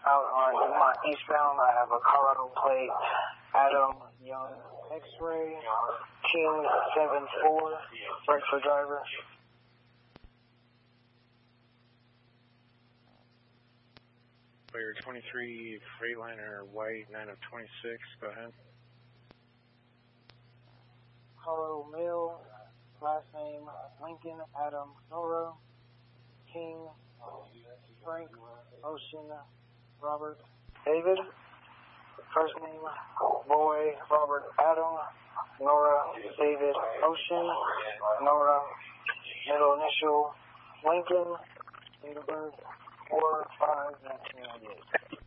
out on Dumont eastbound. I have a Colorado plate, Adam Young X-ray, King 74, right for driver. Player 23, Freightliner, white, 9 of 26, go ahead. Colorado male, last name Lincoln Adam Nora, King Frank Ocean Robert David, first name Boy Robert Adam Nora David Ocean Nora, middle initial Lincoln, date of birth 4/5/1998.